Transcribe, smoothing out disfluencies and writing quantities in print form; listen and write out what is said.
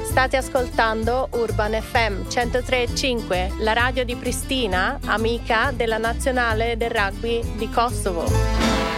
State ascoltando Urban FM 103.5, la radio di Pristina, amica della nazionale del rugby di Kosovo.